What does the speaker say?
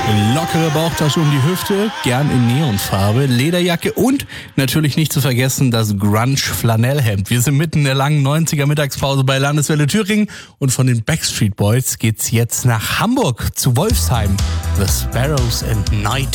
Lockere Bauchtasche um die Hüfte, gern in Neonfarbe, Lederjacke und natürlich nicht zu vergessen das Grunge-Flanellhemd. Wir sind mitten in der langen 90er Mittagspause bei Landeswelle Thüringen und von den Backstreet Boys geht's jetzt nach Hamburg zu Wolfsheim. The Sparrows and Night.